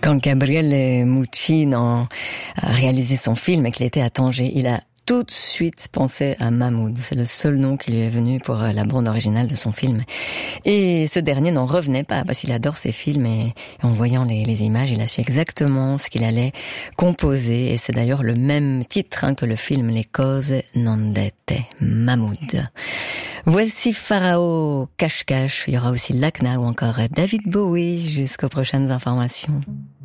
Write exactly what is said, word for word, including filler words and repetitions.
Quand Gabriele Muccino a réalisé son film et qu'il était à Tanger, il a tout de suite pensé à Mahmoud. C'est le seul nom qui lui est venu pour la bande originale de son film. Et ce dernier n'en revenait pas parce qu'il adore ses films et en voyant les, les images, il a su exactement ce qu'il allait composer. Et c'est d'ailleurs le même titre hein, que le film Les cose non dette, Mahmoud. Voici Pharao, Cache Cache. Il y aura aussi Lakna ou encore David Bowie jusqu'aux prochaines informations.